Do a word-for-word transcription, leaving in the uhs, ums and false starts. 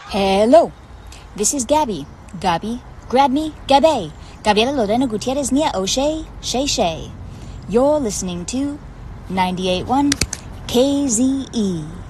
Hello, this is Gabby. Gabby, grab me, Gabby. Gabriela Lorena Gutierrez Nia O'Shea, Shay Shay. You're listening to ninety-eight point one K Z E.